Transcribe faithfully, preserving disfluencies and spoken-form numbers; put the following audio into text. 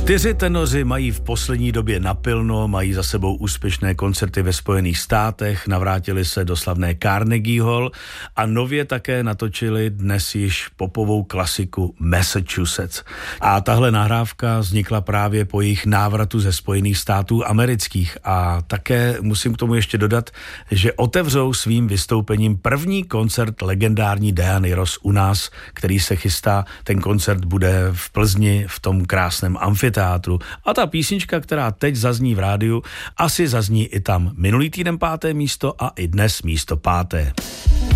Čtyři tenoři mají v poslední době napilno, mají za sebou úspěšné koncerty ve Spojených státech, navrátili se do slavné Carnegie Hall a nově také natočili dnes již popovou klasiku Massachusetts. A tahle nahrávka vznikla právě po jejich návratu ze Spojených států amerických a také musím k tomu ještě dodat, že otevřou svým vystoupením první koncert legendární Diany Ross u nás, který se chystá. Ten koncert bude v Plzni v tom krásném amfiteátru. A ta písnička, která teď zazní v rádiu, asi zazní i tam. Minulý týden páté místo a i dnes místo páté.